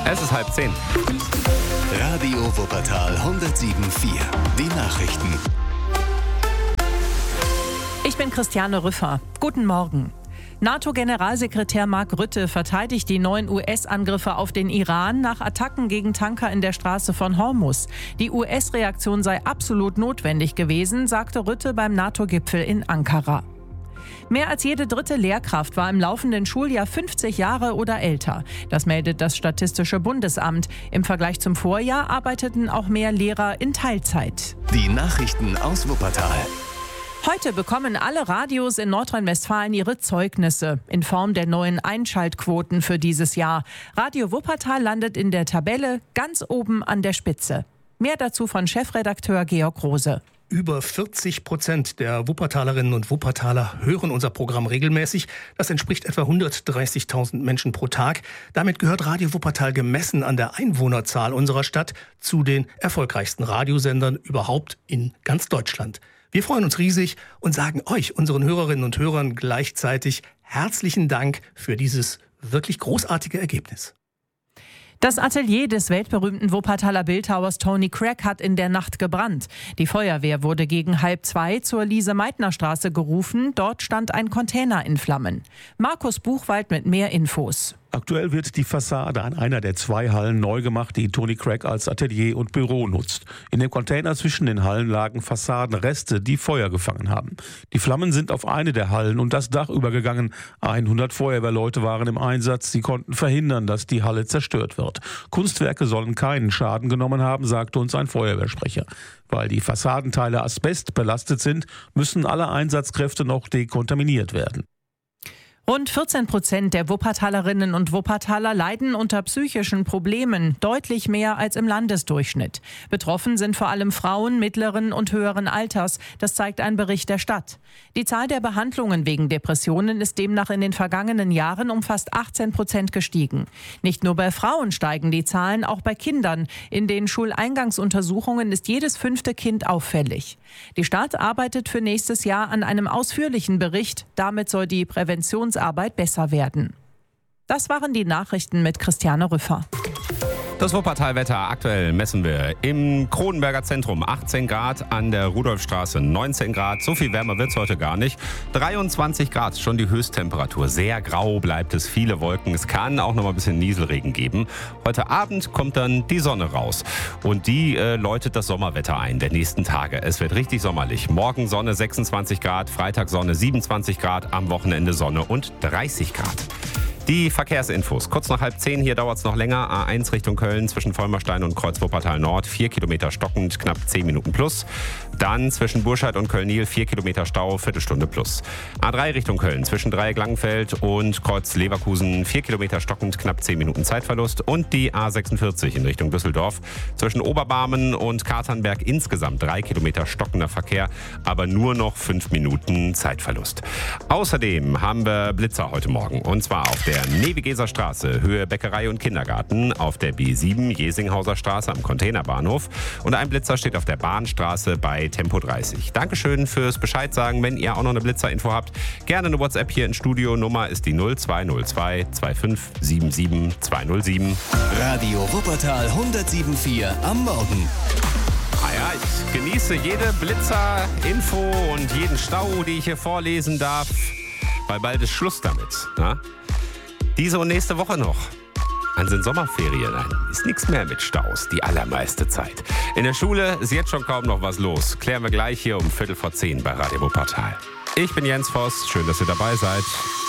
Es ist 9:30. Radio Wuppertal 107.4. Die Nachrichten. Ich bin Christiane Rüffer. Guten Morgen. NATO-Generalsekretär Mark Rutte verteidigt die neuen US-Angriffe auf den Iran nach Attacken gegen Tanker in der Straße von Hormuz. Die US-Reaktion sei absolut notwendig gewesen, sagte Rutte beim NATO-Gipfel in Ankara. Mehr als jede dritte Lehrkraft war im laufenden Schuljahr 50 Jahre oder älter. Das meldet das Statistische Bundesamt. Im Vergleich zum Vorjahr arbeiteten auch mehr Lehrer in Teilzeit. Die Nachrichten aus Wuppertal. Heute bekommen alle Radios in Nordrhein-Westfalen ihre Zeugnisse in Form der neuen Einschaltquoten für dieses Jahr. Radio Wuppertal landet in der Tabelle ganz oben an der Spitze. Mehr dazu von Chefredakteur Georg Rose. Über 40% der Wuppertalerinnen und Wuppertaler hören unser Programm regelmäßig. Das entspricht etwa 130.000 Menschen pro Tag. Damit gehört Radio Wuppertal gemessen an der Einwohnerzahl unserer Stadt zu den erfolgreichsten Radiosendern überhaupt in ganz Deutschland. Wir freuen uns riesig und sagen euch, unseren Hörerinnen und Hörern, gleichzeitig herzlichen Dank für dieses wirklich großartige Ergebnis. Das Atelier des weltberühmten Wuppertaler Bildhauers Tony Craig hat in der Nacht gebrannt. Die Feuerwehr wurde gegen 1:30 zur Lise-Meitner-Straße gerufen. Dort stand ein Container in Flammen. Markus Buchwald mit mehr Infos. Aktuell wird die Fassade an einer der 2 Hallen neu gemacht, die Tony Craig als Atelier und Büro nutzt. In dem Container zwischen den Hallen lagen Fassadenreste, die Feuer gefangen haben. Die Flammen sind auf eine der Hallen und das Dach übergegangen. 100 Feuerwehrleute waren im Einsatz. Sie konnten verhindern, dass die Halle zerstört wird. Kunstwerke sollen keinen Schaden genommen haben, sagte uns ein Feuerwehrsprecher. Weil die Fassadenteile asbestbelastet sind, müssen alle Einsatzkräfte noch dekontaminiert werden. Rund 14% der Wuppertalerinnen und Wuppertaler leiden unter psychischen Problemen, deutlich mehr als im Landesdurchschnitt. Betroffen sind vor allem Frauen mittleren und höheren Alters, das zeigt ein Bericht der Stadt. Die Zahl der Behandlungen wegen Depressionen ist demnach in den vergangenen Jahren um fast 18% gestiegen. Nicht nur bei Frauen steigen die Zahlen, auch bei Kindern. In den Schuleingangsuntersuchungen ist jedes 5. Kind auffällig. Die Stadt arbeitet für nächstes Jahr an einem ausführlichen Bericht. Damit soll die Präventionsarbeit besser werden. Das waren die Nachrichten mit Christiane Rüffer. Das Wuppertal-Wetter aktuell messen wir im Kronenberger Zentrum 18 Grad, an der Rudolfstraße 19 Grad. So viel wärmer wird es heute gar nicht. 23 Grad, schon die Höchsttemperatur. Sehr grau bleibt es, viele Wolken. Es kann auch noch mal ein bisschen Nieselregen geben. Heute Abend kommt dann die Sonne raus. Und die läutet das Sommerwetter ein der nächsten Tage. Es wird richtig sommerlich. Morgen Sonne 26 Grad, Freitag Sonne 27 Grad, am Wochenende Sonne und 30 Grad. Die Verkehrsinfos. Kurz nach 9:30, hier dauert es noch länger. A1 Richtung Köln zwischen Vollmerstein und Kreuz Wuppertal Nord. 4 Kilometer stockend, knapp 10 Minuten plus. Dann zwischen Burscheid und Köln-Niel 4 Kilometer Stau, Viertelstunde plus. A3 Richtung Köln zwischen Dreieck-Langenfeld und Kreuz Leverkusen 4 Kilometer stockend, knapp 10 Minuten Zeitverlust. Und die A46 in Richtung Düsseldorf zwischen Oberbarmen und Katernberg insgesamt 3 Kilometer stockender Verkehr, aber nur noch 5 Minuten Zeitverlust. Außerdem haben wir Blitzer heute Morgen, und zwar auf der Nevigeser Straße, Höhe Bäckerei und Kindergarten, auf der B7 Jesinghauser Straße am Containerbahnhof und ein Blitzer steht auf der Bahnstraße bei Tempo 30. Dankeschön fürs Bescheid sagen. Wenn ihr auch noch eine Blitzer-Info habt, gerne eine WhatsApp hier ins Studio. Nummer ist die 0202 2577 207. Radio Wuppertal 107.4 am Morgen. Ja, ich genieße jede Blitzer-Info und jeden Stau, die ich hier vorlesen darf, weil bald ist Schluss damit. Na? Diese und nächste Woche noch. Dann sind Sommerferien. Dann ist nichts mehr mit Staus, die allermeiste Zeit. In der Schule ist jetzt schon kaum noch was los. Klären wir gleich hier um 9:15 bei Radio Wuppertal. Ich bin Jens Voss. Schön, dass ihr dabei seid.